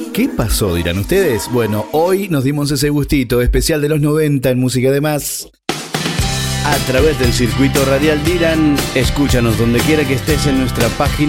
¿Qué pasó, dirán ustedes? Bueno, hoy nos dimos ese gustito especial de los 90 en Música de Más. A través del circuito radial Dirán, escúchanos donde quiera que estés en nuestra página